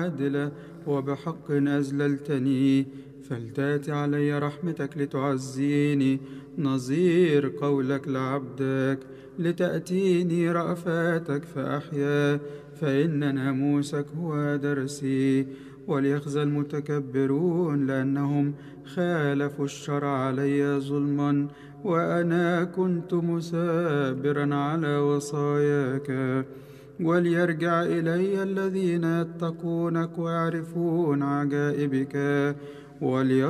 عادلة وبحق أذللتني، فلتات علي رحمتك لتعزيني نظير قولك لعبدك، لتأتيني رأفاتك فأحيا، فإن ناموسك هو درسي. وليخزى المتكبرون لأنهم خالفوا الشرع علي ظلما، وأنا كنت مثابرا على وصاياك. وليرجع إلي الذين يتقونك ويعرفون عجائبك،